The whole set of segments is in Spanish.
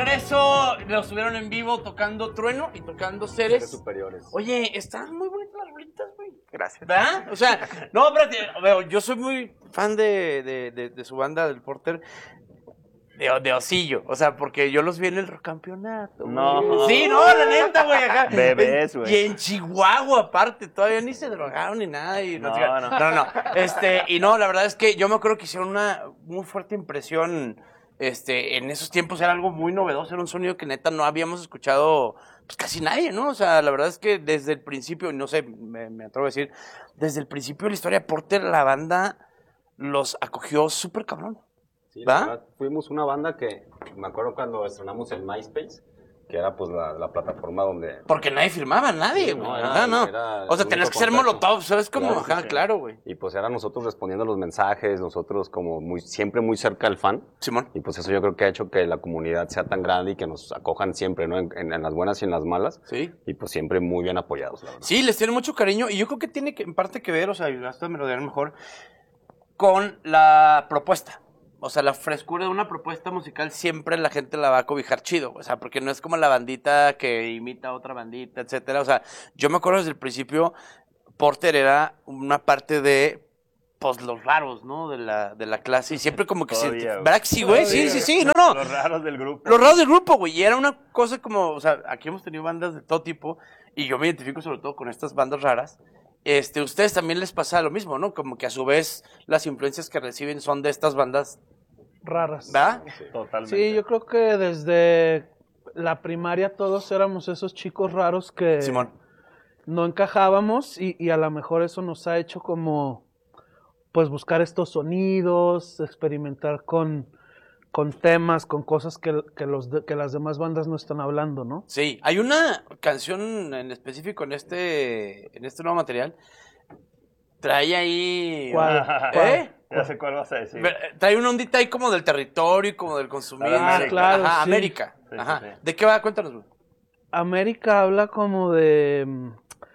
regreso, los subieron en vivo tocando Trueno y tocando Seres Superiores. Oye, están muy bonitas las bolitas, güey. Gracias. ¿Verdad? O sea, no, espérate, yo soy muy fan de su banda, del Porter. De Osillo, o sea, porque yo los vi en el campeonato. No. Sí, no, la neta, güey, acá. Bebés, güey. Y en Chihuahua, aparte, todavía ni se drogaron ni nada. Y no. Y no, la verdad es que yo me acuerdo que hicieron una muy fuerte impresión. En esos tiempos era algo muy novedoso, era un sonido que neta no habíamos escuchado, pues casi nadie, ¿no? O sea, la verdad es que desde el principio, no sé, me atrevo a decir, desde el principio de la historia de Porter, la banda los acogió súper cabrón. Sí, ¿va? la verdad, fuimos una banda que, me acuerdo cuando estrenamos el MySpace, que era pues la plataforma donde... Porque nadie firmaba, nadie, Sí, güey. no, Ajá, no. era O sea, el tenías único que ser contacto. molotov, ¿sabes cómo? Claro, Ajá, sí. claro, güey. Y pues era nosotros respondiendo los mensajes, nosotros como siempre muy cerca del fan. Simón. Y pues eso yo creo que ha hecho que la comunidad sea tan grande y que nos acojan siempre, ¿no? En las buenas y en las malas. Sí. Y pues siempre muy bien apoyados, la verdad. Sí, les tiene mucho cariño y yo creo que tiene en parte que ver, o sea, hasta me lo dirán mejor, con la propuesta. O sea, la frescura de una propuesta musical siempre la gente la va a cobijar chido. O sea, porque no es como la bandita que imita a otra bandita, etcétera. O sea, yo me acuerdo desde el principio, Porter era una parte de, pues, los raros, ¿no? De la clase. Y siempre como que Todavía, güey. ¿verdad que sí, güey? Sí, Todavía. sí, sí. No. Los raros del grupo. Los raros del grupo, güey. Y era una cosa como, o sea, aquí hemos tenido bandas de todo tipo. Y yo me identifico sobre todo con estas bandas raras. Ustedes también les pasa lo mismo, ¿no? Como que a su vez las influencias que reciben son de estas bandas raras. ¿verdad? Totalmente. Sí, yo creo que desde la primaria todos éramos esos chicos raros que Simón. no encajábamos y a lo mejor eso nos ha hecho como pues buscar estos sonidos, experimentar con temas, con cosas que las demás bandas no están hablando, ¿no? Sí, hay una canción en específico en este nuevo material. Trae ahí... ¿Cuál? Ya sé cuál vas a decir. Trae una ondita ahí como del territorio y como del consumismo. América. Claro, Ajá, sí. América. Sí, Ajá. sí, sí. ¿De qué va? Cuéntanos, güey. América habla como de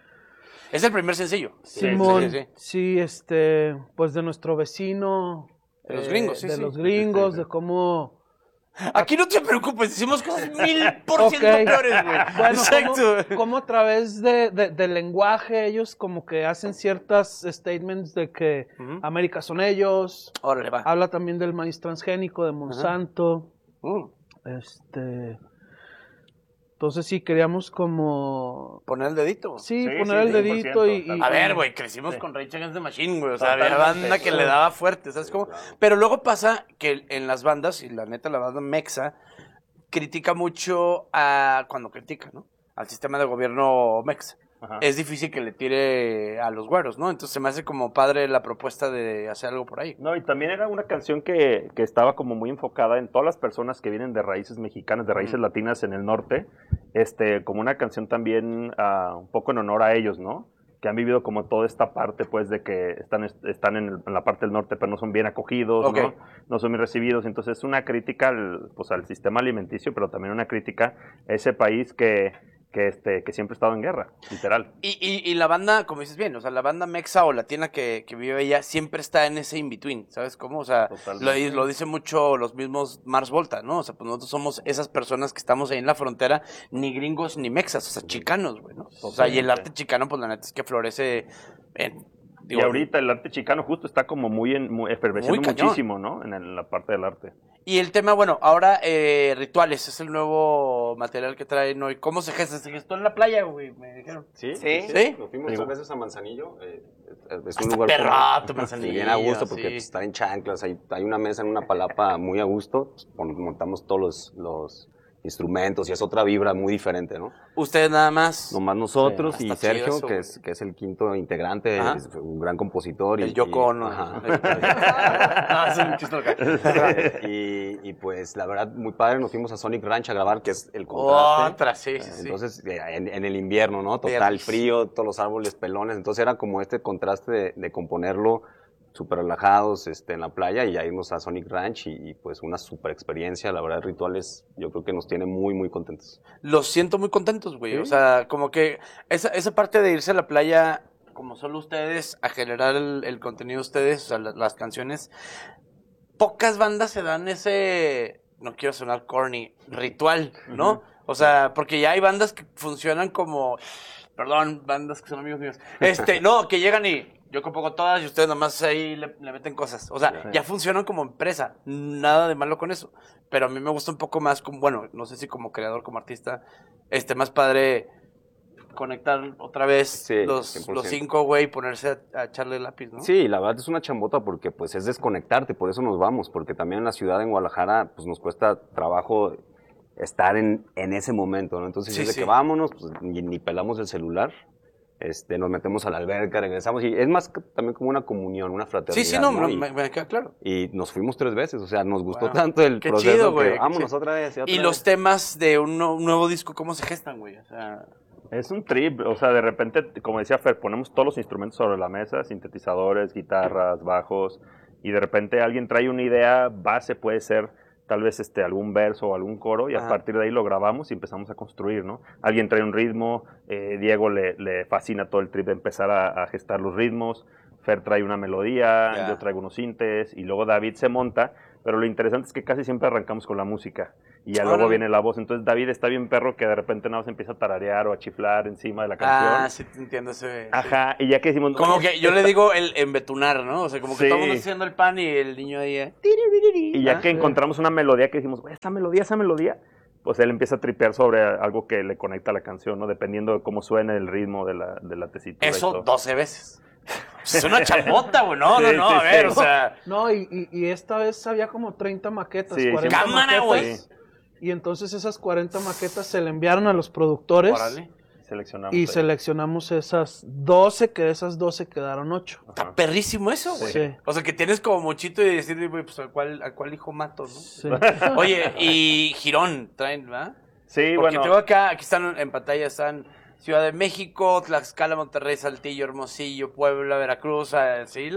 Es el primer sencillo. Simón, sí. sí, pues de nuestro vecino, De los gringos, sí, de sí. los gringos, Sí. de cómo Aquí no te preocupes, hicimos cosas 1000% Ok. peores, güey. Bueno, Exacto. como a través del lenguaje ellos como que hacen ciertas statements de que Ujú. América son ellos. Órale, va. Habla también del maíz transgénico de Monsanto. Mm. Entonces sí queríamos como Poner el dedito. sí, Sí, poner sí, el dedito 100%, A ver, güey, crecimos Sí. con Rage Against the Machine, güey. O sea, había Totalmente. banda que le daba fuerte, ¿sabes cómo? Pero luego pasa que en las bandas, y la neta, la banda mexa, critica mucho cuando critica, ¿no? Al sistema de gobierno mexa. Ajá. Es difícil que le tire a los güeros, ¿no? Entonces se me hace como padre la propuesta de hacer algo por ahí. No, y también era una canción que estaba como muy enfocada en todas las personas que vienen de raíces mexicanas, de raíces latinas en el norte, como una canción también un poco en honor a ellos, ¿no? Que han vivido como toda esta parte, pues, de que están en la parte del norte, pero no son bien acogidos, Ok. ¿no? No son bien recibidos. Entonces es una crítica al sistema alimenticio, pero también una crítica a ese país que siempre ha estado en guerra, literal. Y la banda, como dices bien, o sea, la banda mexa o latina que vive ella siempre está en ese in-between, ¿sabes cómo? O sea, Totalmente. lo dice mucho los mismos Mars Volta, ¿no? O sea, pues nosotros somos esas personas que estamos ahí en la frontera, ni gringos ni mexas, o sea, chicanos, güey, ¿no? O sea, y el arte chicano, pues la neta es que florece en... Y ahorita el arte chicano justo está como muy efervesciendo Muy cañón. muchísimo, ¿no? En la parte del arte. Y el tema, bueno, ahora Rituales es el nuevo material que traen hoy. ¿Cómo se gesta? Se gestó en la playa, güey, me dijeron. Sí. ¿Sí? Nos fuimos Digo. 2 veces a Manzanillo. Es Hasta un lugar perrote, como- Manzanillo, bien a gusto porque sí. pues, estar en chanclas. Hay una mesa en una palapa muy a gusto. Pues, montamos todos los instrumentos y es otra vibra muy diferente, ¿no? Ustedes nada más. Nomás nosotros Sí, y está chido Sergio, eso, que es el quinto integrante, Ajá. es un gran compositor. El Yoko Ono. ajá. No, es un chiste acá. y pues la verdad, muy padre, nos fuimos a Sonic Ranch a grabar, que es el contraste. Otra, sí, sí, sí. Entonces, en el invierno, ¿no? Total Viernes. frío, todos los árboles pelones. Entonces era como este contraste de componerlo súper relajados en la playa y ya irnos a Sonic Ranch y pues una súper experiencia. La verdad, Rituales yo creo que nos tiene muy, muy contentos. Los siento muy contentos, güey. ¿Sí? O sea, como que esa parte de irse a la playa, como solo ustedes, a generar el contenido de ustedes, o sea, las canciones, pocas bandas se dan ese no quiero sonar corny, ritual, ¿no? O sea, porque ya hay bandas que funcionan como, perdón, bandas que son amigos míos, no, que llegan y yo compongo todas y ustedes nomás ahí le meten cosas. O sea, ya funcionan como empresa, nada de malo con eso. Pero a mí me gusta un poco más, como, bueno, no sé si como creador, como artista, más padre conectar otra vez los 5, güey, y ponerse a echarle lápiz, ¿no? Sí, la verdad es una chambota porque pues es desconectarte, por eso nos vamos, porque también en la ciudad, en Guadalajara, pues nos cuesta trabajo estar en ese momento, ¿no? Entonces, desde que vámonos, pues ni pelamos el celular, nos metemos a la alberca, regresamos, y es más también como una comunión, una fraternidad. Sí, no, me queda claro. Y nos fuimos 3 veces, o sea, nos gustó tanto el qué proceso chido, güey, que vámonos otra vez. Y los temas de un nuevo disco, ¿cómo se gestan, güey? O sea... Es un trip, o sea, de repente, como decía Fer, ponemos todos los instrumentos sobre la mesa, sintetizadores, guitarras, bajos, y de repente alguien trae una idea base, puede ser tal vez algún verso o algún coro, y a partir de ahí lo grabamos y empezamos a construir, ¿no? Alguien trae un ritmo, Diego le fascina todo el trip de empezar a gestar los ritmos, Fer trae una melodía, yo traigo unos sintes, y luego David se monta, pero lo interesante es que casi siempre arrancamos con la música, y ya luego viene la voz. Entonces David está bien perro que de repente nada más empieza a tararear o a chiflar encima de la canción. Ah, sí, te entiendo ese. Ajá, y ya que decimos... Como que yo le digo el embetunar, ¿no? O sea, como que todo el mundo haciendo el pan y el niño ahí... Y ya que encontramos una melodía que decimos, esa melodía, pues él empieza a tripear sobre algo que le conecta a la canción, ¿no? Dependiendo de cómo suene el ritmo de la tesitura. Eso 12 veces. Es una chambota, güey. No, a ver, o sea... No, y esta vez había como 30 maquetas, 40 cámara, güey. Y entonces esas 40 maquetas se le enviaron a los productores. Órale. Seleccionamos esas 12, que de esas 12 quedaron 8. Está perrísimo eso, güey. Sí. O sea, que tienes como muchito y decir, güey, pues ¿a cuál hijo mato, no? Sí. Oye, y Girón traen, ¿verdad? Sí, porque tengo aquí están en pantalla, están Ciudad de México, Tlaxcala, Monterrey, Saltillo, Hermosillo, Puebla, Veracruz, sí,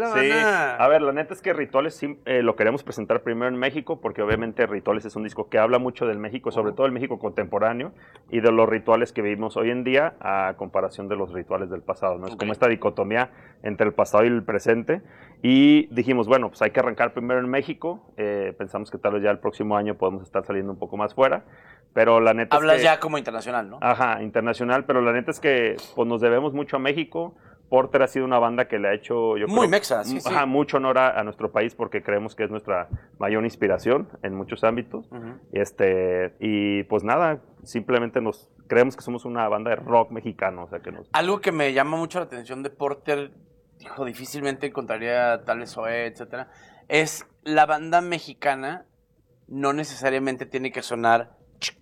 a ver, la neta es que Rituales sí, lo queremos presentar primero en México, porque obviamente Rituales es un disco que habla mucho del México, sobre todo el México contemporáneo, y de los rituales que vivimos hoy en día, a comparación de los rituales del pasado, ¿no? Es como esta dicotomía entre el pasado y el presente, y dijimos, bueno, pues hay que arrancar primero en México, pensamos que tal vez ya el próximo año podemos estar saliendo un poco más fuera, pero la neta hablas es que, ya como internacional, ¿no? Ajá, internacional, pero la neta es que pues nos debemos mucho a México. Porter ha sido una banda que le ha hecho, yo muy creo, mexa, sí. mucho honor a nuestro país, porque creemos que es nuestra mayor inspiración en muchos ámbitos. Y pues nada, simplemente creemos que somos una banda de rock mexicano, o sea que Algo que me llama mucho la atención de Porter, difícilmente encontraría tal vez Zoé, etcétera, es la banda mexicana no necesariamente tiene que sonar...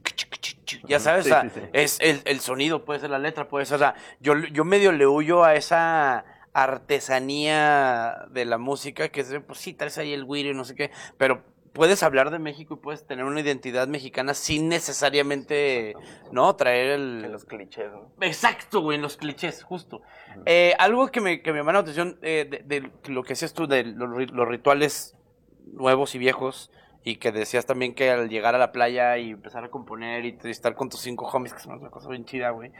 Ya sabes, o sea, es el sonido, puede ser la letra, puede ser, o sea, yo medio le huyo a esa artesanía de la música, que es, pues sí, traes ahí el güiro y no sé qué, pero puedes hablar de México y puedes tener una identidad mexicana sin necesariamente, ¿no? Traer en los clichés, ¿no? Exacto, güey, en los clichés, justo. Algo que me llama la atención de lo que decías tú, de los rituales nuevos y viejos, y que decías también que al llegar a la playa y empezar a componer y estar con tus 5 homies, que es una cosa bien chida, güey,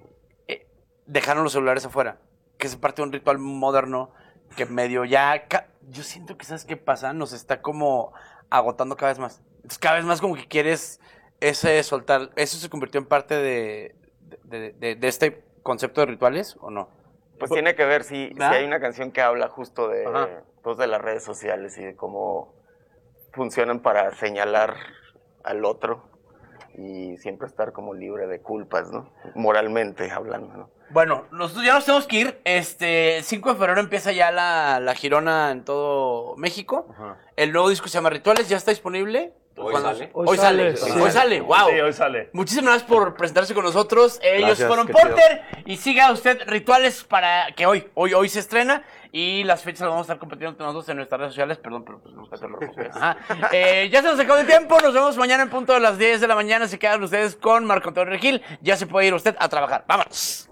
dejaron los celulares afuera, que es parte de un ritual moderno que medio ya... Yo siento que, ¿sabes qué pasa? Nos está como agotando cada vez más. Entonces, cada vez más como que quieres soltar. ¿Eso se convirtió en parte de este concepto de rituales o no? Pues tiene que ver, si hay una canción que habla justo de las redes sociales y de cómo funcionan para señalar al otro y siempre estar como libre de culpas, ¿no? Moralmente hablando, ¿no? Bueno, nosotros ya nos tenemos que ir. El 5 de febrero empieza ya la girona en todo México. El nuevo disco se llama Rituales, ya está disponible. Hoy sale. Hoy sale, wow. Sí, hoy sale. Muchísimas gracias por presentarse con nosotros. Ellos Gracias, fueron qué Porter. Y siga usted Rituales para que hoy se estrena. Y las fechas las vamos a estar compartiendo entre nosotros en nuestras redes sociales. Perdón, pero pues nos hacerlo. Ya se nos acabó el tiempo. Nos vemos mañana en punto de las 10 de la mañana. Se quedan ustedes con Marco Antonio Regil. Ya se puede ir usted a trabajar. ¡Vámonos!